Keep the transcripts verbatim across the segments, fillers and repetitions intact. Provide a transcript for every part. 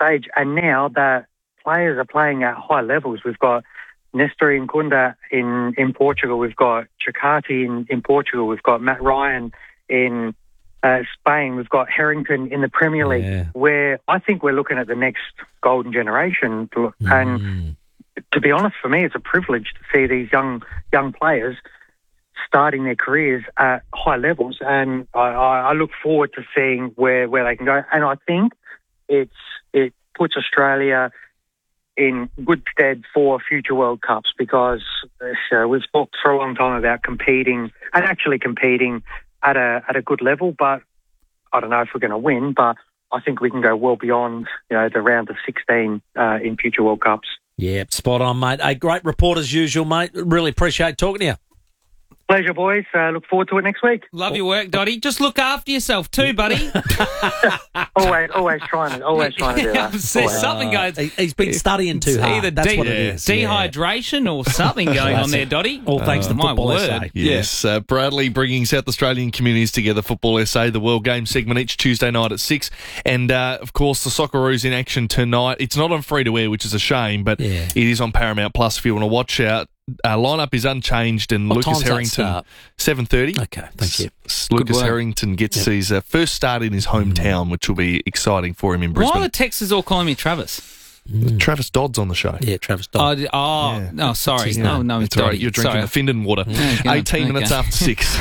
stage. And now that players are playing at high levels, we've got Nestor Nkunda in, in Portugal, we've got Chikati in, in Portugal, we've got Matt Ryan in uh, Spain, we've got Harrington in the Premier League, yeah. where I think we're looking at the next golden generation. To, mm. And to be honest, for me, it's a privilege to see these young young players starting their careers at high levels, and I, I look forward to seeing where, where they can go. And I think it's it puts Australia in good stead for future World Cups, because uh, we've talked for a long time about competing and actually competing at a at a good level, but I don't know if we're going to win, but I think we can go well beyond, you know, the round of sixteen uh, in future World Cups. Yeah, spot on, mate. A great report as usual, mate. Really appreciate talking to you. Pleasure, boys. Uh, look forward to it next week. Love your work, Dotty. Just look after yourself too, buddy. always, always trying to, always trying to do that. See, something goes. Uh, he's been studying too hard. Either That's de- what it is. Dehydration yeah. or something going on there, Dotty. All thanks uh, to Football word. S A. Yes, uh, Bradley bringing South Australian communities together. Football S A, the World Game segment each Tuesday night at six, and uh, of course the Socceroos in action tonight. It's not on free to air, which is a shame, but yeah. it is on Paramount Plus if you want to watch out. Uh, lineup is unchanged, and what Lucas Harrington seven thirty. Okay, thank you. S- Lucas Harrington gets yep. his uh, first start in his hometown, which will be exciting for him in Brisbane. Why are the Texans all calling me Travis? Mm. Travis Dodd's on the show. Yeah, Travis Dodd. Oh, oh yeah. no, sorry, yeah. no, no, it's right. You're drinking sorry. the Findon water. Okay. Eighteen okay. minutes after six.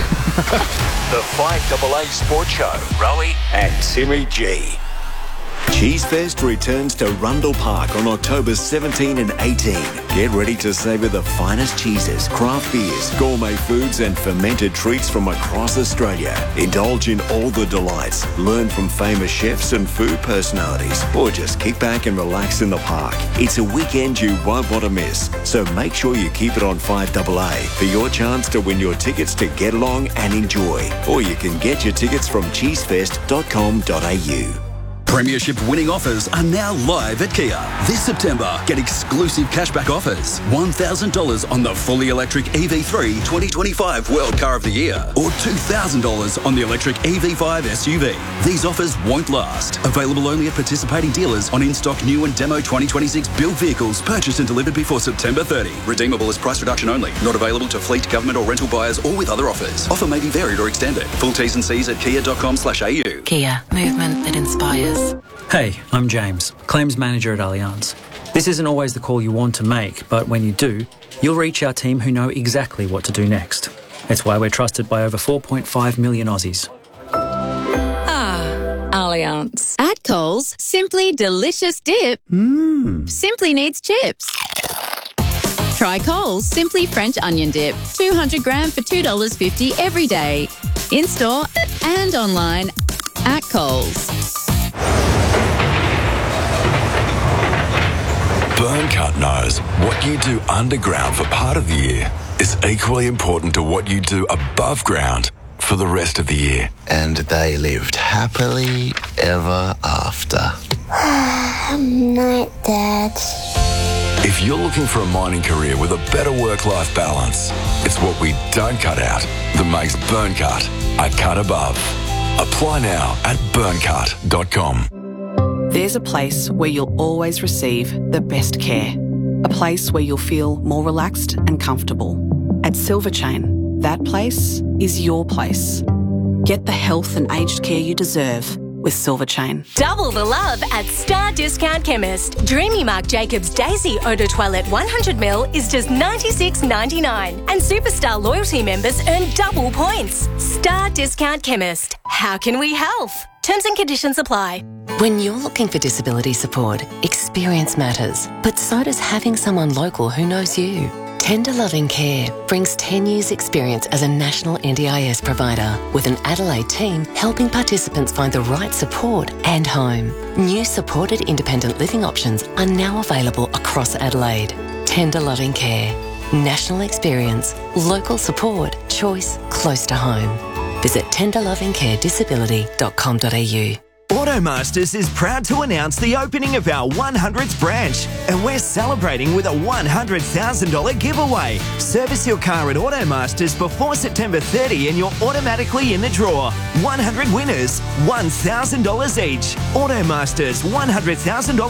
The five double A Sports Show. Rowie and Timmy G. Cheesefest returns to Rundle Park on October seventeenth and eighteenth. Get ready to savour the finest cheeses, craft beers, gourmet foods and fermented treats from across Australia. Indulge in all the delights, learn from famous chefs and food personalities, or just kick back and relax in the park. It's a weekend you won't want to miss, so make sure you keep it on five double A for your chance to win your tickets to get along and enjoy. Or you can get your tickets from cheesefest dot com dot a u. Premiership winning offers are now live at Kia. This September, get exclusive cashback offers. one thousand dollars on the fully electric E V three twenty twenty-five World Car of the Year, or two thousand dollars on the electric E V five S U V. These offers won't last. Available only at participating dealers on in-stock new and demo twenty twenty-six built vehicles purchased and delivered before September thirtieth. Redeemable as price reduction only. Not available to fleet, government or rental buyers or with other offers. Offer may be varied or extended. Full T's and C's at kia dot com slash a u. Kia. Movement that inspires. Hey, I'm James, Claims Manager at Allianz. This isn't always the call you want to make, but when you do, you'll reach our team who know exactly what to do next. It's why we're trusted by over four point five million Aussies. Ah, Allianz. At Coles, simply delicious dip. Mmm. Simply needs chips. Try Coles Simply French Onion Dip. two hundred gram for two dollars fifty every day. In-store and online at Coles. Burncut knows what you do underground for part of the year is equally important to what you do above ground for the rest of the year. And they lived happily ever after. Night, Dad. If you're looking for a mining career with a better work-life balance, it's what we don't cut out that makes Burncut a cut above. Apply now at burncut dot com. There's a place where you'll always receive the best care. A place where you'll feel more relaxed and comfortable. At Silver Chain, that place is your place. Get the health and aged care you deserve with Silver Chain. Double the love at Star Discount Chemist. Dreamy Marc Jacobs Daisy Eau de Toilette one hundred milliliters is just ninety-six ninety-nine. And Superstar loyalty members earn double points. Star Discount Chemist. How can we help? Terms and conditions apply. When you're looking for disability support, experience matters, but so does having someone local who knows you. Tender Loving Care brings ten years experience as a national N D I S provider with an Adelaide team helping participants find the right support and home. New supported independent living options are now available across Adelaide. Tender Loving Care. National experience, local support, choice close to home. Visit tender loving care disability dot com dot a u. Automasters is proud to announce the opening of our one hundredth branch, and we're celebrating with a one hundred thousand dollars giveaway. Service your car at Automasters before September thirtieth and you're automatically in the draw. one hundred winners, one thousand dollars each. Automasters, one hundred thousand dollars